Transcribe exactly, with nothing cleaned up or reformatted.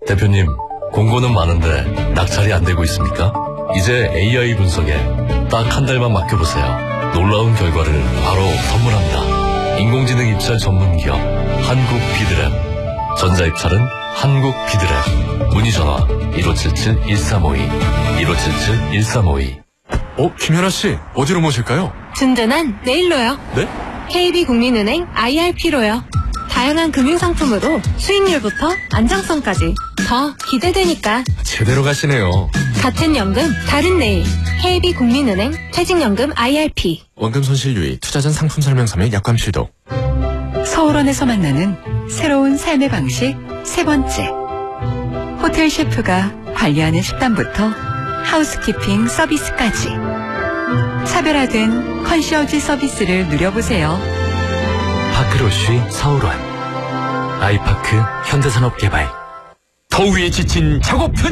대표님, 공고는 많은데 낙찰이 안 되고 있습니까? 이제 에이아이 분석에 딱 한 달만 맡겨보세요. 놀라운 결과를 바로 선물합니다. 인공지능 입찰 전문기업 한국 비드랩. 전자입찰은 한국 비드랩. 문의전화 일오칠칠 일삼오이 일오칠칠 일삼오이. 어, 김연아씨, 어디로 모실까요? 든든한 내일로요. 네? 케이비국민은행 아이알피로요. 다양한 금융상품으로 수익률부터 안정성까지 더 기대되니까. 제대로 가시네요. 같은 연금, 다른 내일. 케이비국민은행 퇴직연금 아이알피. 원금 손실 유의, 투자 전 상품 설명서 및 약관 필독. 서울원에서 만나는 새로운 삶의 방식 세 번째. 호텔 셰프가 관리하는 식단부터 하우스키핑 서비스까지 차별화된 컨시어지 서비스를 누려보세요. 파크로쉬 서울원, 아이파크 현대산업개발. 더위에 지친 작업 편